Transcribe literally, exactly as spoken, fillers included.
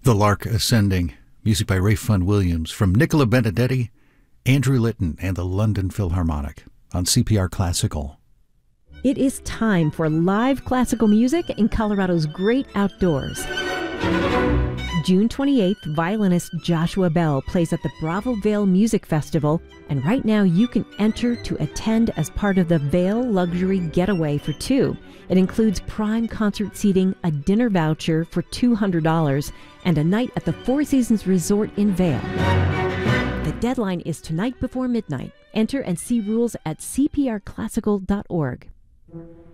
The Lark Ascending, music by Ralph Vaughan Williams, from Nicola Benedetti, Andrew Litton, and the London Philharmonic on C P R Classical. It is time for live classical music in Colorado's great outdoors. June twenty-eighth, violinist Joshua Bell plays at the Bravo Vale Music Festival, and right now you can enter to attend as part of the Vale Luxury Getaway for Two. It includes prime concert seating, a dinner voucher for two hundred dollars, and a night at the Four Seasons Resort in Vale. The deadline is tonight before midnight. Enter and see rules at c p r classical dot org.